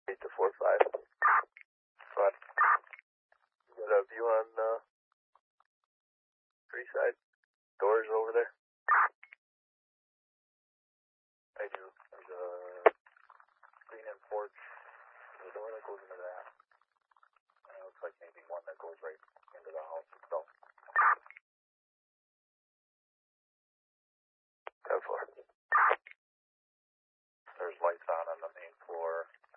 8 to 4-5. But you got a view on tree side? Doors over there? I do. There's a screen-in porch. There's a door that goes into that. And it looks like maybe one that goes right into the house itself. 10-4. There's lights on the main floor.